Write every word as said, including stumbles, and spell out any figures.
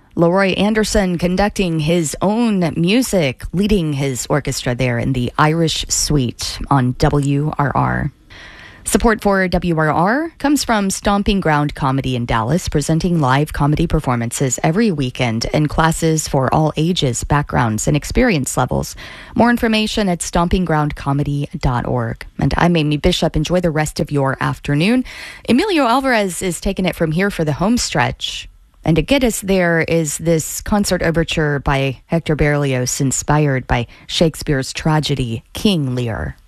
Leroy Anderson conducting his own music, leading his orchestra there in the Irish Suite on W R R. Support for W R R comes from Stomping Ground Comedy in Dallas, presenting live comedy performances every weekend and classes for all ages, backgrounds, and experience levels. More information at stomping ground comedy dot org. And I'm Amy Bishop. Enjoy the rest of your afternoon. Emilio Alvarez is taking it from here for the home stretch. And to get us there is this concert overture by Hector Berlioz, inspired by Shakespeare's tragedy, King Lear.